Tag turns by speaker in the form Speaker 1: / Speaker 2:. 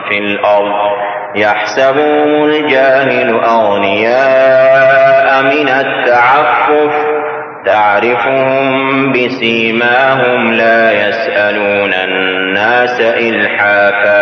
Speaker 1: في الأرض يحسبهم الجاهل أغنياء من التعفف تعرفهم بسيماهم لا يسألون الناس إلحافا